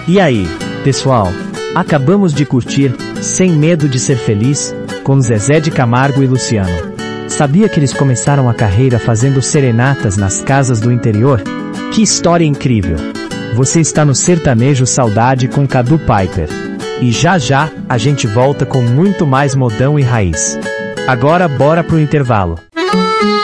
E aí, pessoal? Acabamos de curtir Sem Medo de Ser Feliz, com Zezé de Camargo e Luciano. Sabia que eles começaram a carreira fazendo serenatas nas casas do interior? Que história incrível! Você está no Sertanejo Saudade com Cadu Piper. E já já, a gente volta com muito mais modão e raiz. Agora bora pro intervalo.